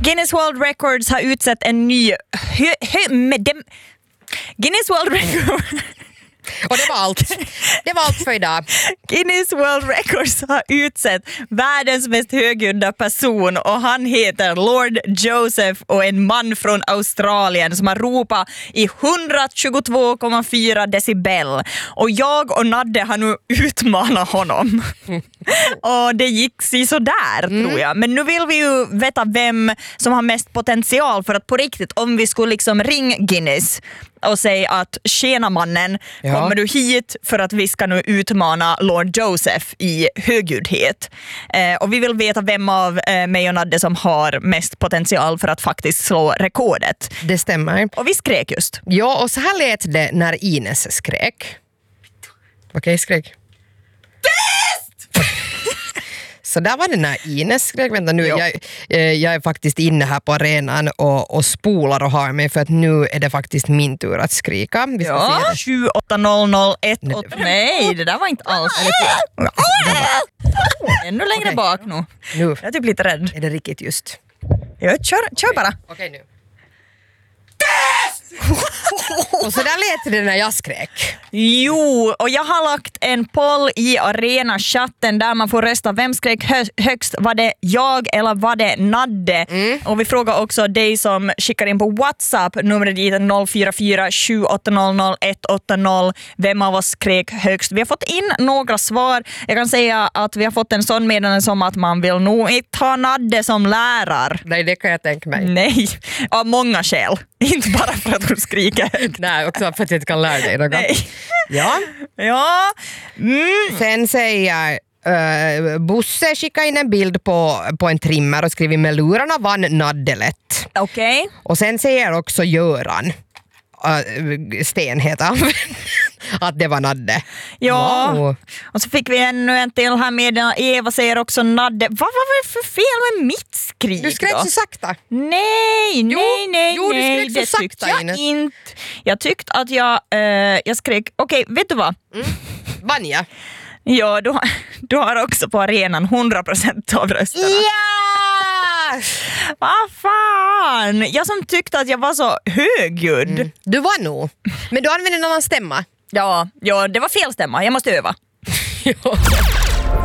Guinness World Records har utsett en ny Guinness World Records. Och det var allt. Det var allt för idag. Guinness World Records har utsett världens mest högljudda person och han heter Lord Joseph och en man från Australien som har ropat i 122,4 decibel. Och jag och Nadde har nu utmanat honom. Och det gick så där tror jag. Men nu vill vi ju veta vem som har mest potential för att på riktigt, om vi skulle liksom ringa Guinness och säga att tjena mannen, kommer du hit för att vi ska nu utmana Lord Joseph i högljuddhet. Och vi vill veta vem av mig och Nadde som har mest potential för att faktiskt slå rekordet. Det stämmer. Och vi skrek just. Ja, och så här lät det när Ines skrek. Okej, skrek. Så där var det när Ines skrek. Vänta nu, jag är faktiskt inne här på arenan och spolar och har mig för att nu är det faktiskt min tur att skrika. Vi ska se 78001. Nej, det där var inte alls. Ännu längre bak nu. Jag är typ lite rädd. Är det riktigt just? Ja, kör bara. Okej, nu. Och så där lät det när jag skrek. Jo, och jag har lagt en poll i Arena-chatten där man får rösta vem skrek högst. Var det jag eller var det Nadde? Och vi frågar också dig som skickar in på WhatsApp. Numret dit är 044 780 180. Vem av oss skrek högst? Vi har fått in några svar. Jag kan säga att vi har fått en sån meddelande som att man vill nog inte ha Nadde som lärare. Nej, det kan jag tänka mig. Nej, av många skäl. Inte bara för att du skriker högt. Nej, också för att jag inte kan lära dig något. Nej. Ja. Sen säger Bosse skickade in en bild på en trimmer och skriver med lurarna vann Nadde lätt. Okej. Och sen säger också Göran Sten heter han att det var Nadde. Ja, wow. Och så fick vi ännu en till här med Eva säger också Nadde. Vad var det för fel med mitt skrik då? Du skrek så sakta. Nej, du skrek så sakta, jag Ines. inte. Jag tyckte att jag skrek, okej, vet du vad? Vanja. Ja, du har också på arenan 100% av rösterna. Ja! Vad fan? Jag som tyckte att jag var så högljudd. Du var nog. Men du använde en annan stämma. Ja, det var fel stämma. Jag måste öva. Ja.